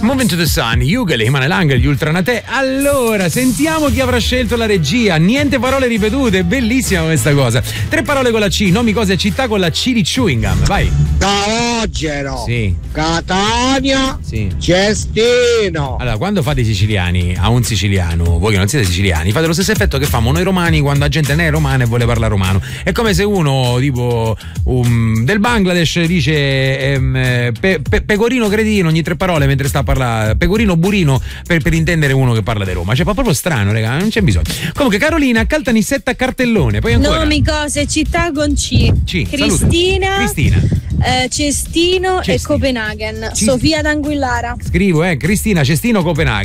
Moving to the Sun, Hugel, Himan Lang, gli Ultranate. Allora, sentiamo chi avrà scelto la regia. Niente parole ripetute, bellissima questa cosa. 3 parole con la C, nomi, cose e città con la C di chewing gum. Vai. Calogero. Sì. Catania. Sì. Cestino. Allora, quando fate i siciliani a un siciliano, voi che non siete siciliani, fate lo stesso effetto che famo noi romani quando la gente non è romana e vuole parlare romano. È come se uno tipo del Bangladesh dice pecorino cretino ogni 3 parole mentre sta a parlare, pecorino burino per intendere uno che parla di Roma. Cioè, proprio strano, raga, non c'è bisogno. Comunque, Carolina, caltanissetta a cartellone. Poi ancora. Nomi, cose, città con C. Cristina. Cestino e Copenaghen. Sofia d'Anguillara. Scrivo, Cristina, Cestino, Copenaghen.